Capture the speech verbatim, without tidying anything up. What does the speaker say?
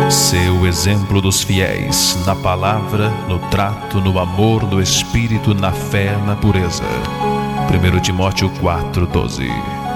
Ser o exemplo dos fiéis, na palavra, no trato, no amor, no espírito, na fé, na pureza. primeiro Timóteo quatro, doze.